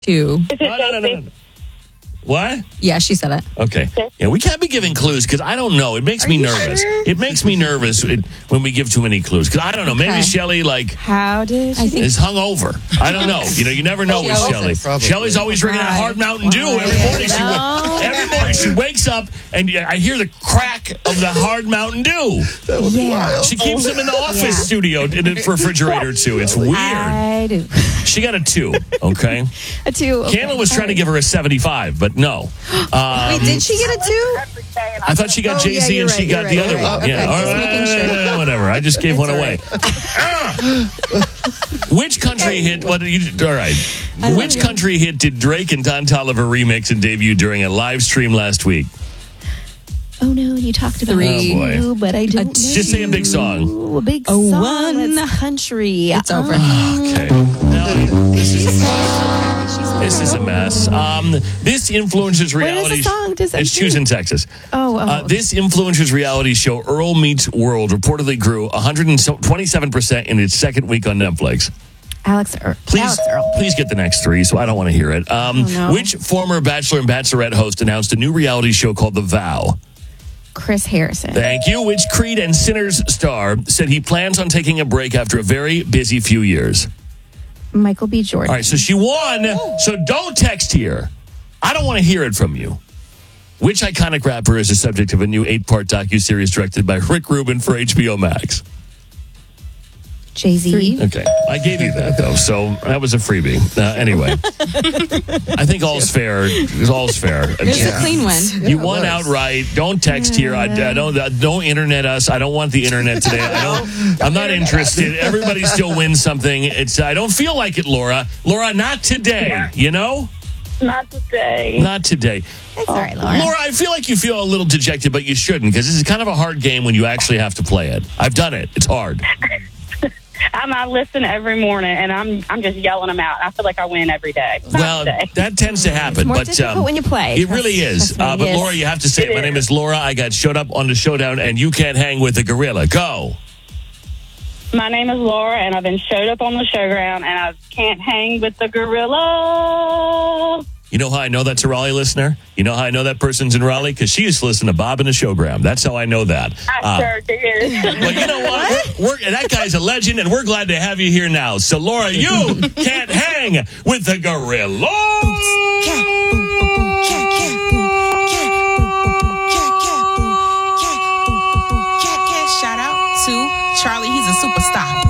2. Is it No. What? Yeah, she said it. Okay. Yeah, we can't be giving clues because I don't know. It makes me nervous. Sure? It makes me nervous when we give too many clues because I don't know. Maybe Okay. Shelley How did I think? is hungover. I don't know. You never know with Shelley. Probably. Shelley's always drinking that hard Mountain Dew every morning. Every morning she wakes up and I hear the crack of the hard Mountain Dew. Yeah. She keeps them in the office studio in the refrigerator too. It's weird. I do. She got a 2. Okay. A 2. Okay. Candle was trying to give her a 75, but no. Wait, did she get a 2? I thought she got Jay-Z you're and she right, got you're the right, other you're one. right. Yeah, Okay, all just right, making sure. whatever. I just gave one away. Which country hit? What? All right. Which country hit did Drake and Don Toliver remix and debut during a live stream last week? Oh no, you talked about 3. Oh, boy. you, but I don't know. Just say a big song. Ooh, a big A song. 1. That's country. It's over. Okay. Now, this is a mess. This influences reality. the song? Does that It's say? Houston, Texas. Oh. This influencers reality show Earl Meets World reportedly grew 127% in its second week on Netflix. Alex Earl. Please get the next 3, so I don't want to hear it. no. Which former Bachelor and Bachelorette host announced a new reality show called The Vow? Chris Harrison. Thank you. Which Creed and Sinners star said he plans on taking a break after a very busy few years? Michael B. Jordan. All right, so she won. So don't text here. I don't want to hear it from you. Which iconic rapper is the subject of a new 8-part docuseries directed by Rick Rubin for HBO Max? Jay-Z. Okay, I gave you that though, so that was a freebie. Anyway, I think all's fair. All's fair. Here's a clean one. You won outright. Don't text here. I don't internet us. I don't want the internet today. I'm not interested. Everybody still wins something. I don't feel like it, Laura. Laura, not today. You know. Not today. Not today. That's all right, Laura. Laura, I feel like you feel a little dejected, but you shouldn't because this is kind of a hard game when you actually have to play it. I've done it. It's hard. I listen every morning, and I'm just yelling them out. I feel like I win every day. Well, that tends to happen. More but difficult when you play. It really is. Trust me, But yes. Laura, you have to say, It my name is. is Laura. I got showed up on the showdown, and you can't hang with the gorilla. Go. My name is Laura, and I've been showed up on the showground, and I can't hang with the gorilla. You know how I know that's a Raleigh listener? You know how I know that person's in Raleigh? Because she used to listen to Bob and the Showgram. That's how I know that. I sure did. Well, you know what? That guy's a legend, and we're glad to have you here now. So, Laura, you can't hang with the gorilla. Shout out to Charlie. He's a superstar.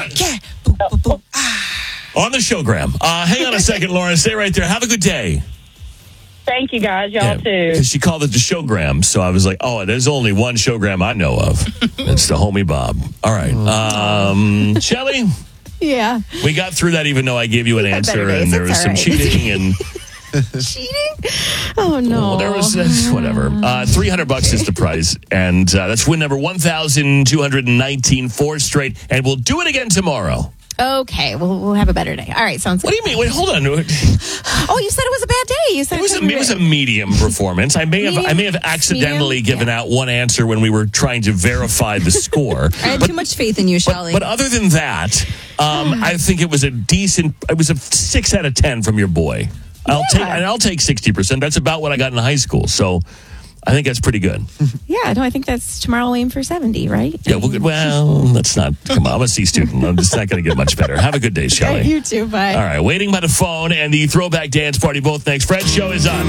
On the Showgram. Hang on a second, Laura. Stay right there. Have a good day. Thank you, guys. Y'all too. Because she called it the Showgram. So I was like, oh, there's only one Showgram I know of. It's the homie Bob. All right. Shelley, Yeah. we got through that even though I gave you an answer better days. and there It's was some all right. cheating and Cheating? Oh, no. well, there was whatever. $300 is the prize. And that's win number 1,219, 4 straight. And we'll do it again tomorrow. Okay, we'll have a better day. All right, sounds What good. do you mean? Wait, hold on. It Oh, you said it was a bad day. You said was a medium performance. I may have accidentally given out one answer when we were trying to verify the score. I had too much faith in you, Shelley. But other than that, I think it was it was a 6 out of 10 from your boy. I'll take 60%. That's about what I got in high school. So I think that's pretty good. Yeah, no, I think that's tomorrow. We'll aim for 70, right? Yeah, well, let's not. Come on, I'm a C student. It's not going to get much better. Have a good day, Shelley. You too. Bye. All right, waiting by the phone and the throwback dance party both next. Fred's show is on.